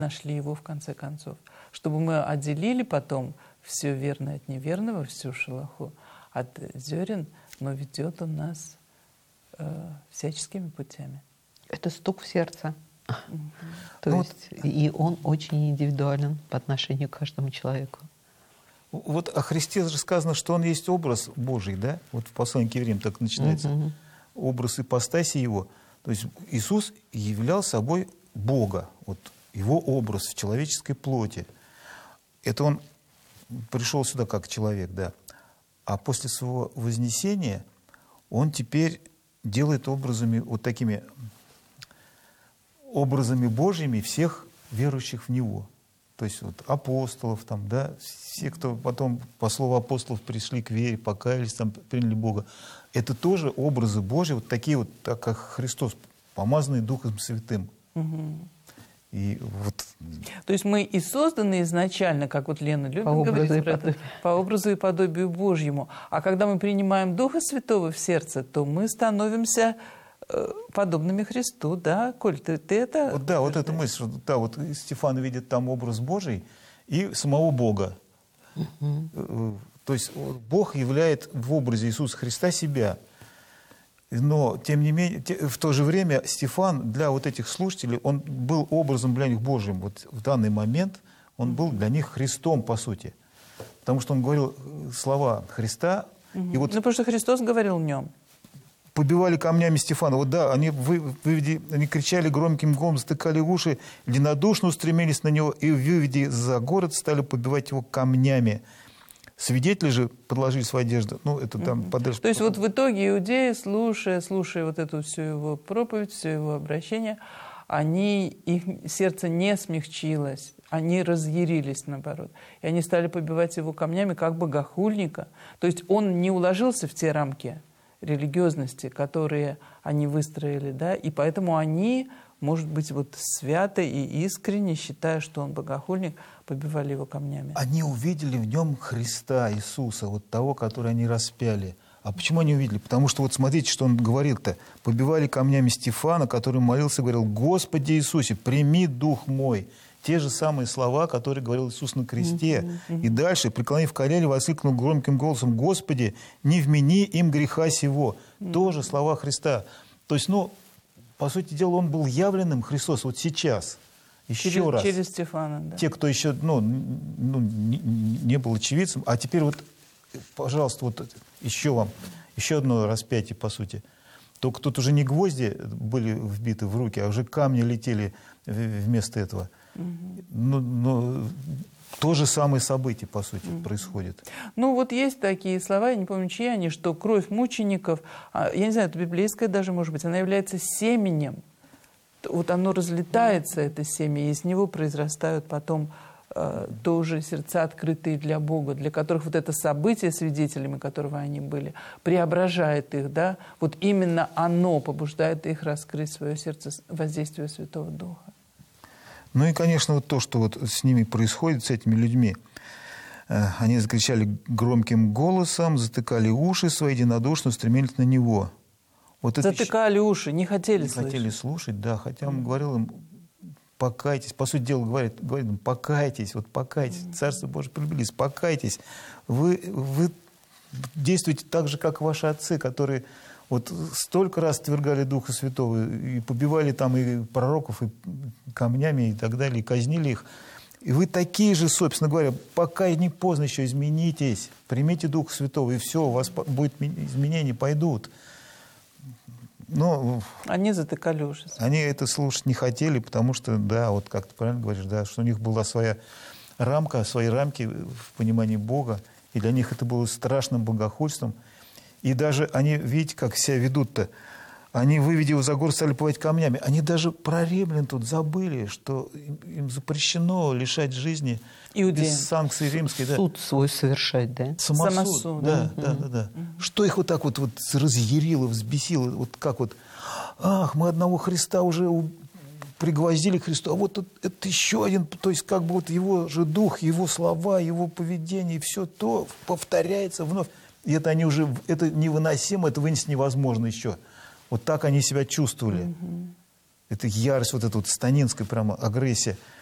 нашли его в конце концов. Чтобы мы отделили потом все верное от неверного, всю шелуху от зерен, но ведет он нас всяческими путями. Это стук в сердце. То есть, и он очень индивидуален по отношению к каждому человеку. Вот о Христе же сказано, что он есть образ Божий, да? Вот в послании к евреям так начинается. Образ ипостаси его. То есть Иисус являл собой Бога. Вот его образ в человеческой плоти. Это он пришел сюда как человек, да. А после своего вознесения он теперь делает образами, вот такими образами Божьими всех верующих в Него. То есть вот апостолов, там, да, все, кто потом, по слову апостолов, пришли к вере, покаялись, там, приняли Бога. Это тоже образы Божьи, вот такие вот, так как Христос, помазанный Духом Святым. И вот... То есть мы и созданы изначально, как вот Лена любит говорить про это, по образу и подобию Божьему. А когда мы принимаем Духа Святого в сердце, то мы становимся подобными Христу, да, Коль, ты это... Вот, да, вот эта мысль, что да, вот Стефан видит там образ Божий и самого Бога. То есть Бог являет в образе Иисуса Христа себя. Но, тем не менее, в то же время Стефан для вот этих слушателей, он был образом для них Божьим. Вот в данный момент он был для них Христом, по сути. Потому что он говорил слова Христа. И вот потому что Христос говорил в нем. Побивали камнями Стефана. Вот да, они кричали громким голосом, затыкали уши, единодушно устремились на него и, выведя за город, стали побивать его камнями. Свидетели же подложили свои одежды. Ну, это там подальше. То есть вот в итоге иудеи, слушая вот эту всю его проповедь, все его обращение, их сердце не смягчилось, они разъярились, наоборот. И они стали побивать его камнями, как богохульника. То есть он не уложился в те рамки религиозности, которые они выстроили, да, и поэтому они, может быть, вот свято и искренне, считая, что он богохульник, побивали его камнями. Они увидели в нем Христа, Иисуса, вот того, который они распяли. А почему они увидели? Потому что вот смотрите, что он говорил-то. Побивали камнями Стефана, который молился, говорил: «Господи Иисусе, прими дух мой». Те же самые слова, которые говорил Иисус на кресте. И дальше, преклонив колени, воскликнул громким голосом: «Господи, не вмени им греха сего». Тоже слова Христа. То есть, ну, по сути дела, он был явленным Христос вот сейчас. Еще раз. Через Стефана, да. Те, кто еще не был очевидцем. А теперь вот, пожалуйста, вот еще одно распятие, по сути. Только тут уже не гвозди были вбиты в руки, а уже камни летели вместо этого. Но то же самое событие, по сути, происходит. Ну, вот есть такие слова, я не помню, чьи они, что кровь мучеников, я не знаю, это библейская даже, может быть, она является семенем. Вот оно разлетается, это семя, и из него произрастают потом тоже сердца, открытые для Бога, для которых вот это событие, свидетелями которого они были, преображает их, да? Вот именно оно побуждает их раскрыть свое сердце воздействию Святого Духа. Ну и, конечно, вот то, что вот с ними происходит, с этими людьми. Они закричали громким голосом, затыкали уши свои, единодушно устремились на него. Вот затыкали уши, не хотели слышать. Не хотели слушать, да, хотя он говорил им: покайтесь. По сути дела, говорит им: покайтесь, вот покайтесь. Царство Божие приблизилось, покайтесь. Вы действуете так же, как ваши отцы, которые вот столько раз отвергали Духа Святого и побивали там и пророков, и камнями, и так далее, и казнили их. И вы такие же, собственно говоря, пока не поздно еще, изменитесь, примите Духа Святого, и все, у вас будет изменения, пойдут. Но они затыкали уши. Они это слушать не хотели, потому что, да, вот как ты правильно говоришь, да, что у них была своя рамка, свои рамки в понимании Бога, и для них это было страшным богохульством. И даже они, видите, как себя ведут-то, они, выведя его за город, стали побивать камнями. Они даже про римлян тут забыли, что им запрещено лишать жизни без санкций римской. Суд свой совершать, да? Самосуд. Да. Что их вот так вот разъярило, взбесило, вот как вот: ах, мы одного Христа уже пригвоздили к Христу, а вот это еще один, то есть как бы вот его же дух, его слова, его поведение, все то повторяется вновь. И это они уже, это невыносимо, это вынести невозможно еще. Вот так они себя чувствовали. Это ярость, вот эта вот станинская прямо агрессия.